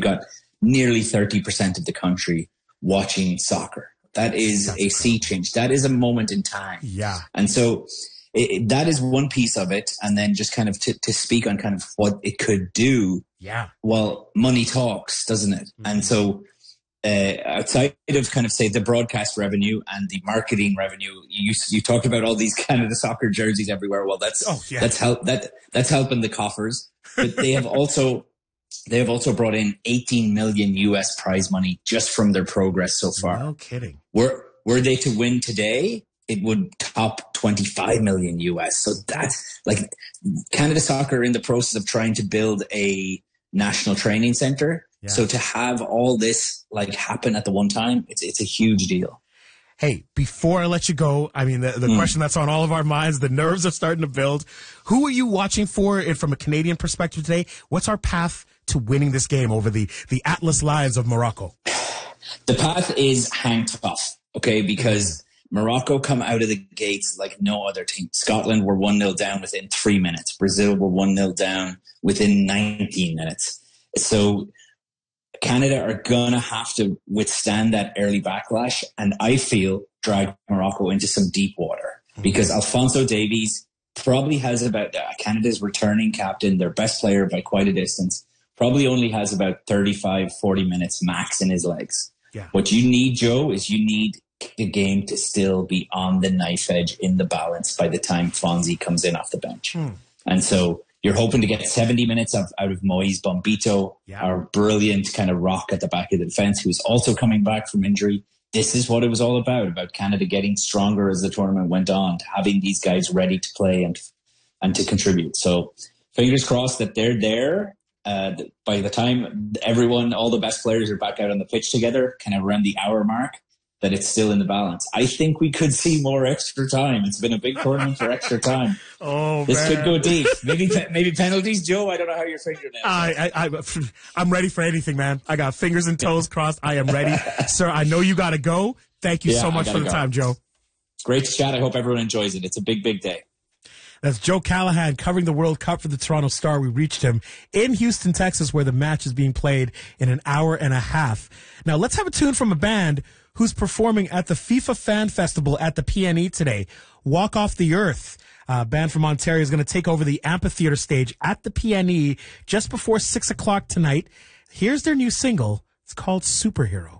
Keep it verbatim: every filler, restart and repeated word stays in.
got nearly thirty percent of the country watching soccer. That is That's a sea change. That is a moment in time. Yeah. And so it, it, that is one piece of it. And then just kind of to, to speak on kind of what it could do. Yeah. Well, money talks, doesn't it? Mm-hmm. And so uh, outside of kind of say the broadcast revenue and the marketing revenue, you you talked about all these Canada soccer jerseys everywhere. Well, that's oh, yeah. that's help that that's helping the coffers. But they have also they have also brought in eighteen million U S prize money just from their progress so far. No kidding. Were were they to win today, it would top twenty-five million U S. So that's like Canada Soccer in the process of trying to build a national training center. Yeah. So to have all this like happen at the one time, it's it's a huge deal. Hey, before I let you go, I mean, the, the mm. question that's on all of our minds, the nerves are starting to build. Who are you watching for and from a Canadian perspective today? What's our path to winning this game over the, the Atlas Lions of Morocco? The path is hang tough, okay? Because Morocco come out of the gates like no other team. Scotland were one nil down within three minutes. Brazil were one nil down within nineteen minutes. So Canada are going to have to withstand that early backlash, and I feel drag Morocco into some deep water because Alphonso Davies probably has about uh, Canada's returning captain, their best player by quite a distance, probably only has about thirty-five, forty minutes max in his legs. Yeah. What you need, Joe, is you need the game to still be on the knife edge in the balance by the time Fonzie comes in off the bench. Hmm. And so you're hoping to get seventy minutes of, out of Moise Bombito, yeah. our brilliant kind of rock at the back of the defense, who's also coming back from injury. This is what it was all about, about Canada getting stronger as the tournament went on, having these guys ready to play and and to contribute. So fingers crossed that they're there. Uh, by the time everyone, all the best players are back out on the pitch together, kind of around the hour mark, that it's still in the balance. I think we could see more extra time. It's been a big tournament for extra time. Oh, this man. could go deep. Maybe maybe penalties, Joe. I don't know how you're figuring it. I, I, I, I'm ready for anything, man. I got fingers and toes crossed. I am ready. Sir, I know you got to go. Thank you yeah, so much for the go. time, Joe. Great to chat. I hope everyone enjoys it. It's a big, big day. That's Joe Callahan covering the World Cup for the Toronto Star. We reached him in Houston, Texas, where the match is being played in an hour and a half. Now, let's have a tune from a band who's performing at the FIFA Fan Festival at the P N E today. Walk Off the Earth, a band from Ontario, is going to take over the amphitheater stage at the P N E just before six o'clock tonight. Here's their new single. It's called Superhero.